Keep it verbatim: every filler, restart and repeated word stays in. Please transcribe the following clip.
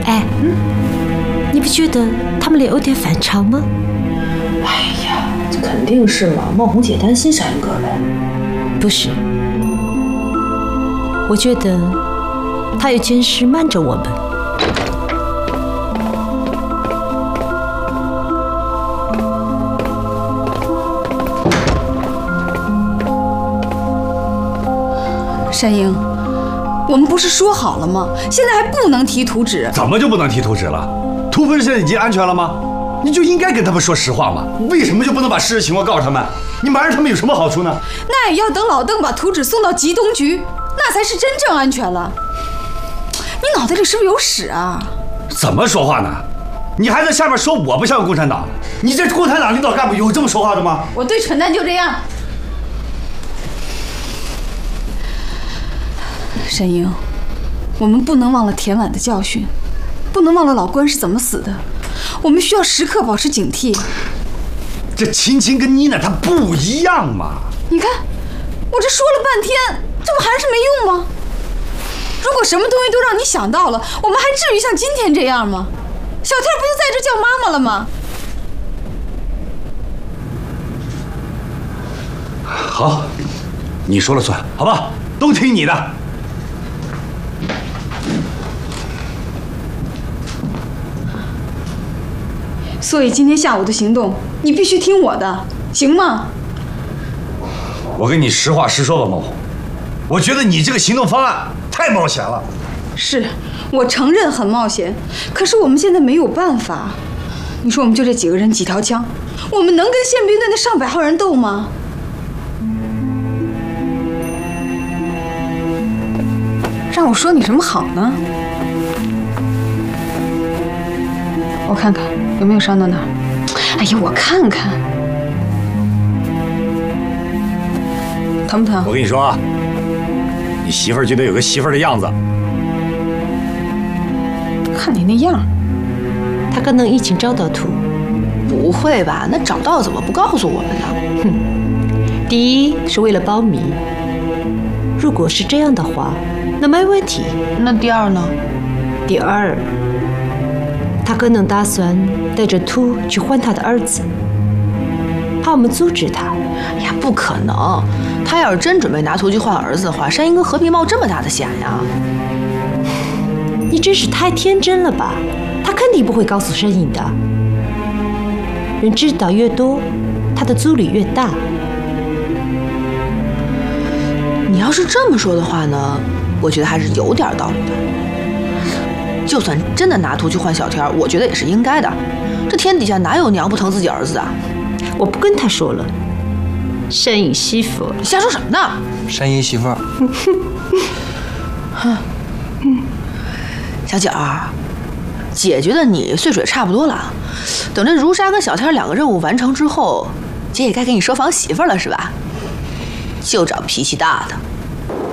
哎，嗯，你不觉得他们俩有点反常吗？ 哎呀，这肯定是嘛，孟红姐担心山哥呗。 不是，我觉得他有件事瞒着我们。 山鹰，我们不是说好了吗？现在还不能提图纸。 怎么就不能提图纸了？图不是现在已经安全了吗？你就应该跟他们说实话嘛。为什么就不能把事实情况告诉他们？你瞒着他们有什么好处呢？ 那也要等老邓把图纸送到缉东局，那才是真正安全了。你脑袋里是不是有屎啊？ 怎么说话呢？你还在下面说我不像共产党？你这共产党领导干部有这么说话的吗？ 我对蠢蛋就这样。山鹰，我们不能忘了田婉的教训，不能忘了老关是怎么死的，我们需要时刻保持警惕。 这秦秦跟妮娜她不一样嘛？ 你看，我这说了半天，这不还是没用吗？如果什么东西都让你想到了，我们还至于像今天这样吗？小天不就在这叫妈妈了吗？ 好，你说了算，好吧，都听你的。 所以今天下午的行动，你必须听我的，行吗？ 我跟你实话实说吧，孟红，我觉得你这个行动方案太冒险了。 是，我承认很冒险，可是我们现在没有办法。你说我们就这几个人几条枪，我们能跟宪兵队那上百号人斗吗？让我说你什么好呢？我看看有没有伤到哪儿。哎呀，我看看，疼不疼？ 我跟你说啊，你媳妇儿就得有个媳妇儿的样子。 看你那样， 他可能已经找到图。 不会吧？那找到怎么不告诉我们呢？ 哼，第一是为了保密，如果是这样的话，那没问题。 那第二呢？ 第二，他可能打算带着图去换他的儿子，怕我们阻止他。 哎呀，不可能！他要是真准备拿图去换儿子的话，山鹰跟何必冒这么大的险呀？ 你真是太天真了吧！他肯定不会告诉山鹰的。人知道越多，他的阻力越大。 你要是这么说的话呢，我觉得还是有点道理的。就算真的拿图去换小天，我觉得也是应该的。这天底下哪有娘不疼自己儿子的？ 我不跟他说了。山鹰媳妇， 你瞎说什么呢？ 山鹰媳妇儿。 哼，小九儿，姐觉得你岁数也差不多了，等这如沙跟小天两个任务完成之后，姐也该给你收房媳妇了，是吧？就找脾气大的。